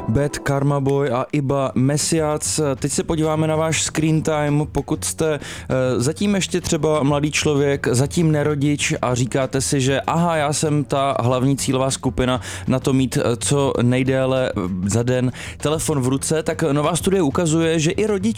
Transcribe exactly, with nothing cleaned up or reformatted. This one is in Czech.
Bad Karma Boy a Iba Mesiac. Teď se podíváme na váš screen time, pokud jste uh, zatím ještě třeba mladý člověk, zatím nerodič a říkáte si, že aha, já jsem ta hlavní cílová skupina na to mít uh, co nejdéle za den telefon v ruce, tak nová studie ukazuje, že i rodiče